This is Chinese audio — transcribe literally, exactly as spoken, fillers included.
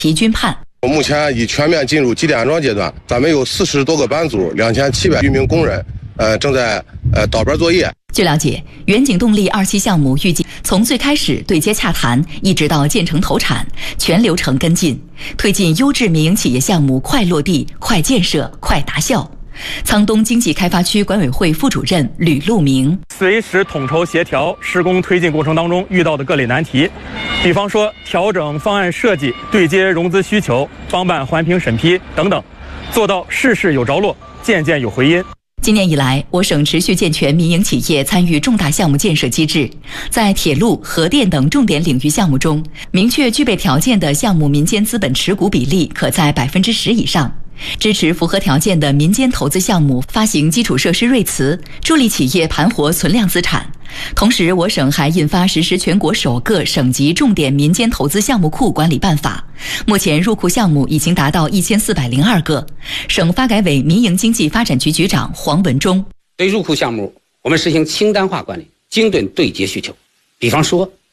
提均判。 目前已全面进入基地安装阶段，咱们有四十多个班组，两千七百余名工人，呃，正在呃倒班作业。 据了解，远景动力二期项目预计从最开始对接洽谈，一直到建成投产，全流程跟进，推进优质民营企业项目快落地、快建设、快达效。沧东经济开发区管委会副主任吕路明： 随时统筹协调施工推进过程当中遇到的各类难题，比方说调整方案设计、对接融资需求、帮办环评审批等等，做到事事有着落，件件有回音。 今年以来，我省持续健全民营企业参与重大项目建设机制，在铁路、核电等重点领域项目中，明确具备条件的项目民间资本持股比例可在百分之十以上。支持符合条件的民间投资项目发行基础设施瑞慈，助力企业盘活存量资产。同时，我省还印发实施全国首个省级重点民间投资项目库管理办法，目前入库项目已经达到一千四百零二个。省发改委民营经济发展局局长黄文忠： 对入库项目，我们实行清单化管理，精准对接需求。比方说，